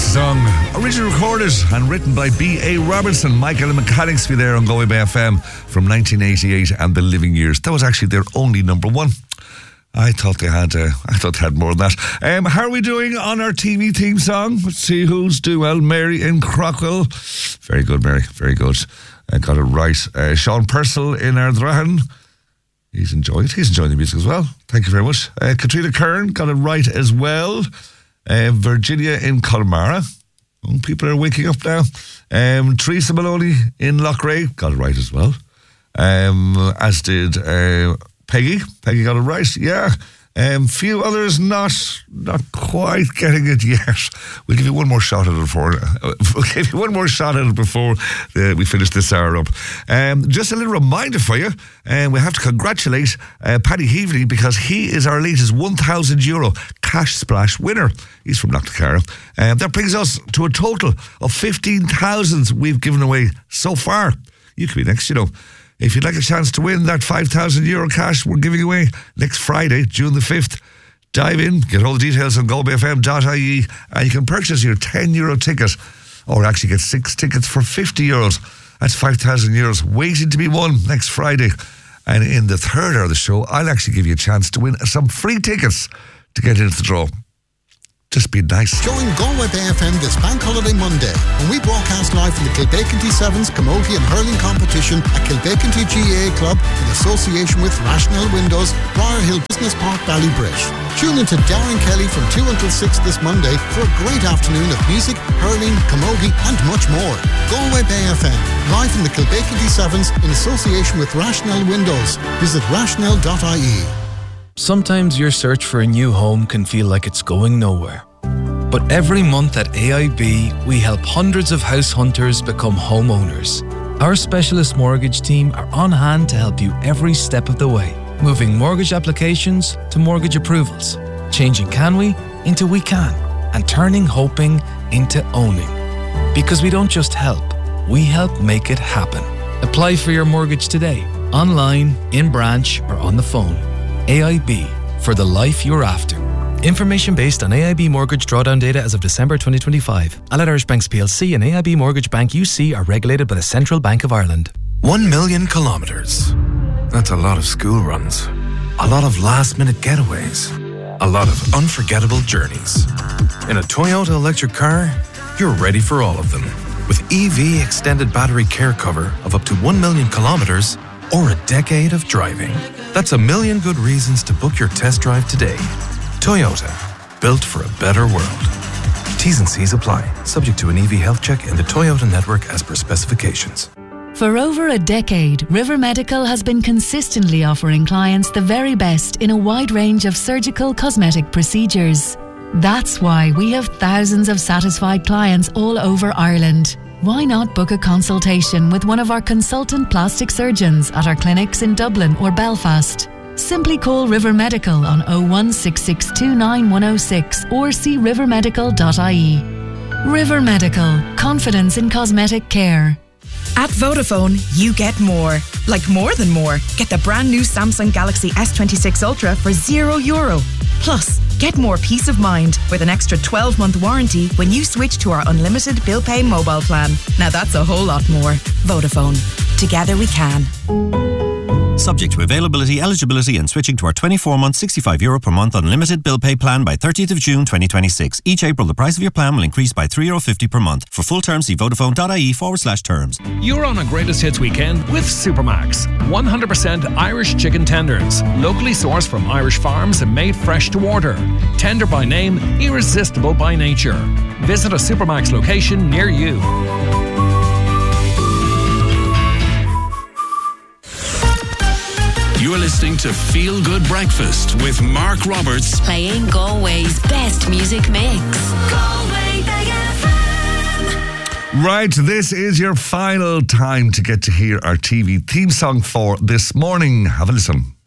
Classic song, originally recorded and written by B.A. Robertson, Michael and Mechanics be there on Galway Bay FM from 1988 and the living years. That was actually their only number one. I thought they had more than that. How are we doing on our TV theme song? Let's see who's doing well. Mary in Crockwell. Very good, Mary. Very good. Got it right. Sean Purcell in Ardrahan. He's enjoying the music as well. Thank you very much. Katrina Kern got it right as well. Virginia in Connemara. Oh, people are waking up now. Teresa Maloney in Loughrea got it right as well. As did Peggy. Peggy got it right. Yeah. Few others not quite getting it yet. We'll give you one more shot at it before we finish this hour up. Just a little reminder for you, we have to congratulate Paddy Heaveney because he is our latest €1,000 cash splash winner. He's from Knocknacarra. That brings us to a total of 15,000 we've given away so far. You could be next, you know. If you'd like a chance to win that €5,000 cash we're giving away next Friday, June the 5th, dive in, get all the details on galwayfm.ie, and you can purchase your €10 ticket, or actually get 6 tickets for €50. That's €5,000 waiting to be won next Friday. And in the third hour of the show, I'll actually give you a chance to win some free tickets to get into the draw. Just be nice. Join Galway Bay FM this Bank Holiday Monday when we broadcast live from the Kilbeaconty Sevens Camogie and Hurling Competition at Kilbeaconty GAA Club in association with Rationale Windows, Briarhill Business Park, Ballybridge. Tune into Darren Kelly from 2 until 6 this Monday for a great afternoon of music, hurling, camogie and much more. Galway Bay FM, live from the Kilbeaconty Sevens in association with Rationale Windows. Visit rationale.ie. Sometimes your search for a new home can feel like it's going nowhere. But every month at AIB, we help hundreds of house hunters become homeowners. Our specialist mortgage team are on hand to help you every step of the way, moving mortgage applications to mortgage approvals, changing can we into we can, and turning hoping into owning. Because we don't just help, we help make it happen. Apply for your mortgage today, online, in branch, or on the phone. AIB, for the life you're after. Information based on AIB mortgage drawdown data as of December 2025. Allied Irish Banks PLC and AIB Mortgage Bank UC are regulated by the Central Bank of Ireland. 1 million kilometres. That's a lot of school runs. A lot of last-minute getaways. A lot of unforgettable journeys. In a Toyota electric car, you're ready for all of them. With EV extended battery care cover of up to 1 million kilometres or a decade of driving. That's a million good reasons to book your test drive today. Toyota, built for a better world. T's and C's apply, subject to an EV health check in the Toyota network as per specifications. For over a decade, River Medical has been consistently offering clients the very best in a wide range of surgical cosmetic procedures. That's why we have thousands of satisfied clients all over Ireland. Why not book a consultation with one of our consultant plastic surgeons at our clinics in Dublin or Belfast? Simply call River Medical on 016629106 or see rivermedical.ie. River Medical, confidence in cosmetic care. At Vodafone, you get more. Like more than more. Get the brand new Samsung Galaxy S26 Ultra for €0. Plus, get more peace of mind with an extra 12-month warranty when you switch to our unlimited bill pay mobile plan. Now that's a whole lot more. Vodafone. Together we can. Subject to availability, eligibility and switching to our 24-month €65 per month unlimited bill pay plan by 30th of June 2026. Each April, the price of your plan will increase by €3.50 per month. For full terms, see vodafone.ie/terms. You're on a Greatest Hits weekend with Supermax. 100% Irish chicken tenders. Locally sourced from Irish farms and made fresh to order. Tender by name, irresistible by nature. Visit a Supermax location near you. You're listening to Feel Good Breakfast with Mark Roberts. Playing Galway's best music mix. Galway Bay FM. Right, this is your final time to get to hear our TV theme song for this morning. Have a listen.